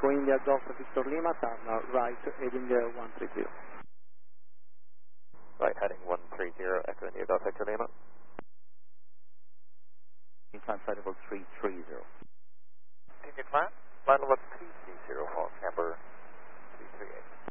Echo India Golf Victor Lima, turn right heading 130. Right, heading 130, Echo India Golf Victor Lima. Incline flight level 330. India climb, flight level 330, Hall, camber 338.